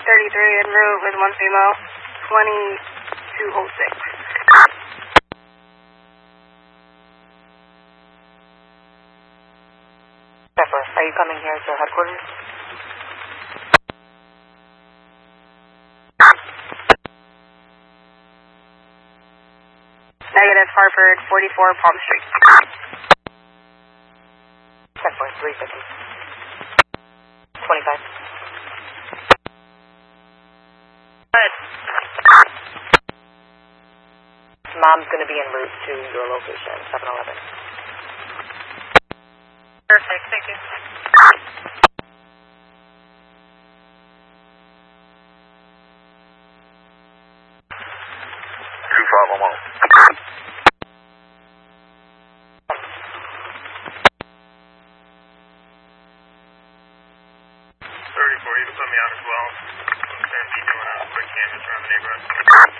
33 en route with 1 female, 2206. Pepper, are you coming here to headquarters? Negative, Hartford, 44 Palm Street. Pepper, 350. 25. Good. Mom's going to be en route to your location, 7-Eleven. Perfect, thank you. You can put me on as well. I'm going to be doing a quick canvas around the neighborhood.